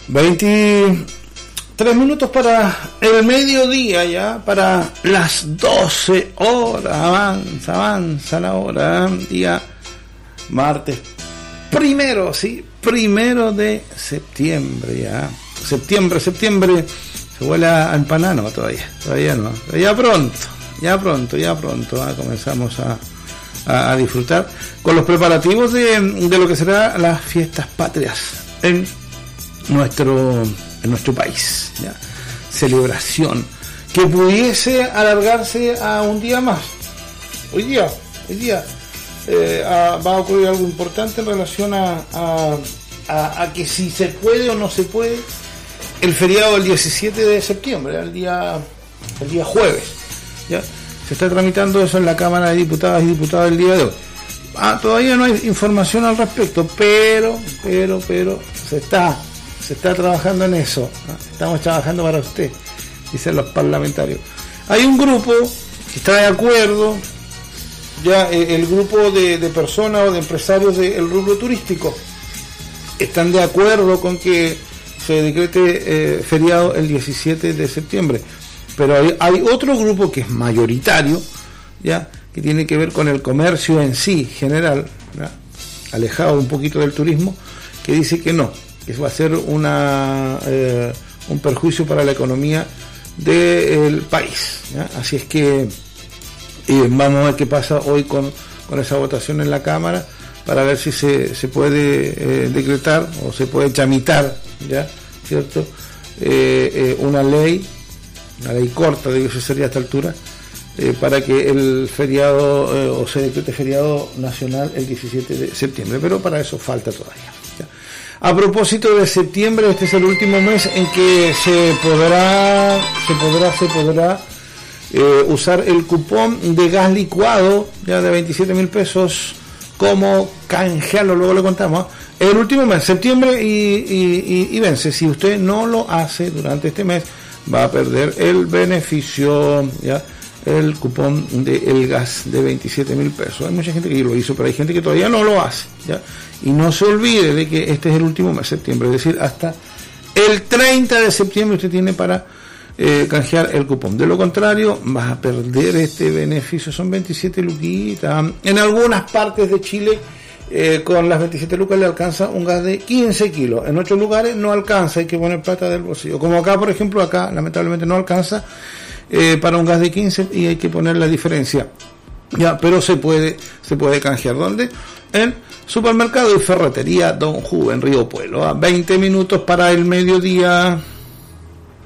23 minutos para el mediodía, ya para las 12 horas. Avanza la hora. Día martes primero, sí, 1 de septiembre, ya. Septiembre. Se vuela a empanar, no, todavía no. Ya pronto, comenzamos a disfrutar con los preparativos de lo que será las fiestas patrias en nuestro país, ¿ya? Celebración que pudiese alargarse a un día más. Hoy día va a ocurrir algo importante en relación a que si se puede o no se puede el feriado del 17 de septiembre, el día jueves, ¿ya? Se está tramitando eso en la Cámara de Diputadas y Diputados el día de hoy. Todavía no hay información al respecto, pero se está trabajando en eso, ¿no? Estamos trabajando para usted, dicen los parlamentarios. Hay un grupo que está de acuerdo, ya el grupo de personas o de empresarios del rubro turístico están de acuerdo con que se decrete feriado el 17 de septiembre. Pero hay otro grupo que es mayoritario, ya, que tiene que ver con el comercio en sí, general, ¿ya? Alejado un poquito del turismo, que dice que no, que va a ser un perjuicio para la economía del país, ¿ya? Así es que vamos a ver qué pasa hoy con esa votación en la Cámara, para ver si se puede decretar o se puede tramitar, ¿ya? ¿Cierto? Una ley corta, debe ser a esta altura, para que el feriado o se decrete feriado nacional el 17 de septiembre, pero para eso falta todavía, ¿ya? A propósito de septiembre, este es el último mes en que se podrá usar el cupón de gas licuado, ya, de 27.000 pesos, como canjearlo, luego le contamos, el último mes, septiembre, y vence. Si usted no lo hace durante este mes, va a perder el beneficio, ya, el cupón del gas de 27.000 pesos. Hay mucha gente que lo hizo, pero hay gente que todavía no lo hace, ya. Y no se olvide de que este es el último mes, septiembre, es decir, hasta el 30 de septiembre usted tiene para canjear el cupón. De lo contrario, vas a perder este beneficio. Son 27 luquitas. En algunas partes de Chile, con las 27 lucas le alcanza un gas de 15 kilos. En otros lugares no alcanza, hay que poner plata del bolsillo. Como acá, por ejemplo, acá lamentablemente no alcanza para un gas de 15 y hay que poner la diferencia. Ya, pero se puede canjear. ¿Dónde? En Supermercado y Ferretería Don Ju, en Río Pueblo. A 20 minutos para el mediodía.